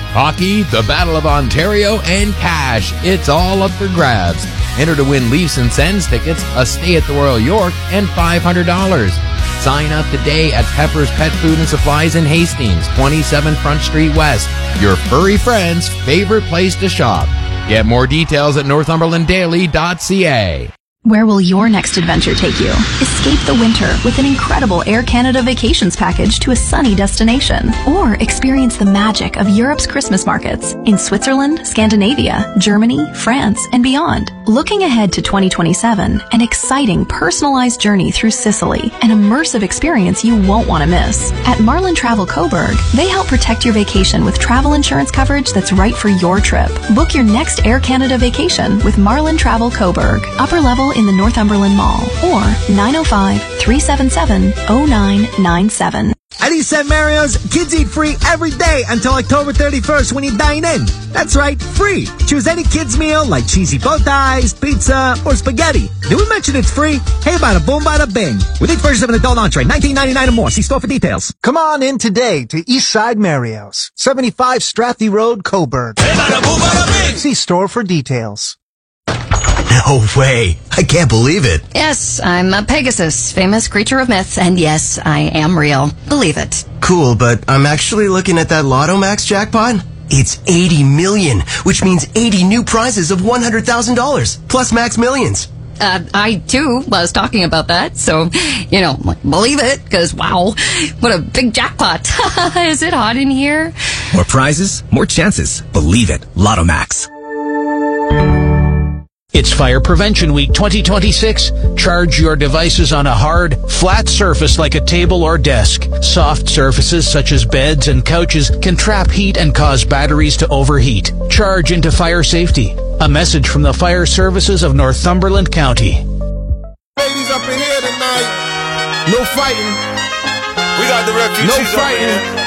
Hockey, the Battle of Ontario, and cash. It's all up for grabs. Enter to win Leafs and Sens tickets, a stay at the Royal York, and $500. Sign up today at Pepper's Pet Food and Supplies in Hastings, 27 Front Street West. Your furry friend's favorite place to shop. Get more details at northumberlanddaily.ca. Where will your next adventure take you? Escape the winter with an incredible Air Canada vacations package to a sunny destination. Or experience the magic of Europe's Christmas markets in Switzerland, Scandinavia, Germany, France, and beyond. Looking ahead to 2027, an exciting personalized journey through Sicily, an immersive experience you won't want to miss. At Marlin Travel Coburg, they help protect your vacation with travel insurance coverage that's right for your trip. Book your next Air Canada vacation with Marlin Travel Coburg, upper level in the Northumberland Mall, or 905-377-0997. At East St. Mario's, kids eat free every day until October 31st when you dine in. That's right, free. Choose any kids meal like cheesy bow ties, pizza, or spaghetti. Did we mention it's free? Hey, bada boom, bada bing. With each purchase of an adult entree, $19.99 or more. See store for details. Come on in today to Eastside Mario's, 75 Strathy Road, Coburg. Hey, bada boom, bada bing. See store for details. No way. I can't believe it. Yes, I'm a Pegasus, famous creature of myth, and yes, I am real. Believe it. Cool, but I'm actually looking at that Lotto Max jackpot. It's 80 million, which means 80 new prizes of $100,000, plus Max Millions. I, too, was talking about that, so, believe it, because, wow, what a big jackpot. Is it hot in here? More prizes, more chances. Believe it. Lotto Max. It's Fire Prevention Week 2026. Charge your devices on a hard, flat surface like a table or desk. Soft surfaces such as beds and couches can trap heat and cause batteries to overheat. Charge into fire safety. A message from the Fire Services of Northumberland County. Ladies up in here tonight. No fighting. We got the refugees. No fighting.